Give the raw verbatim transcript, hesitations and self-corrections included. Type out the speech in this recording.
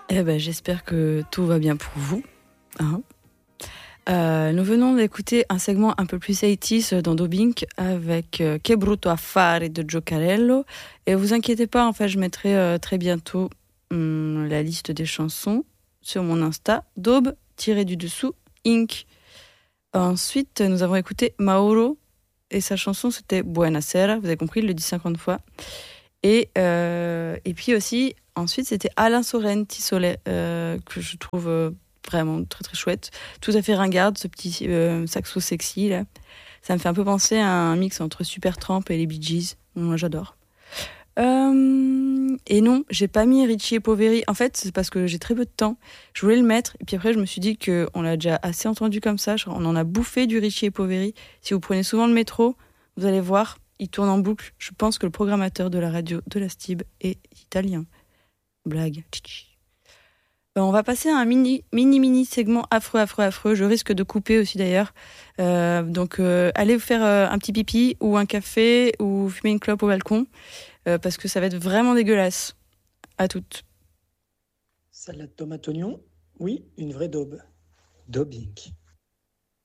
Eh ben, j'espère que tout va bien pour vous. Hein. Euh, nous venons d'écouter un segment un peu plus eighties dans Dobink avec euh, Que brutto affare de Giocarello. Et vous inquiétez pas, en fait, je mettrai euh, très bientôt hum, la liste des chansons sur mon Insta, daube tiré du dessous, Inc. Ensuite, nous avons écouté Mauro et sa chanson c'était Buonasera, vous avez compris, il le dit cinquante fois. Et, euh, et puis aussi, ensuite, c'était Alain Sorrenti Soleil, euh, que je trouve euh, vraiment très très chouette. Tout à fait ringarde, ce petit euh, saxo sexy là. Ça me fait un peu penser à un mix entre Supertramp et les Bee Gees. Moi, j'adore. Euh, et non, j'ai pas mis Richie et Poveri. En fait, c'est parce que j'ai très peu de temps. Je voulais le mettre, et puis après, je me suis dit qu'on l'a déjà assez entendu comme ça. On en a bouffé du Richie et Poveri. Si vous prenez souvent le métro, vous allez voir, il tourne en boucle. Je pense que le programmateur de la radio de la Stib est italien. Blague. Ben, on va passer à un mini, mini, mini segment affreux, affreux, affreux. Je risque de couper aussi d'ailleurs. Euh, donc, euh, allez vous faire euh, un petit pipi ou un café ou fumer une clope au balcon. Euh, parce que ça va être vraiment dégueulasse. À toutes. Salade tomate oignon, oui, une vraie daube. Daubing.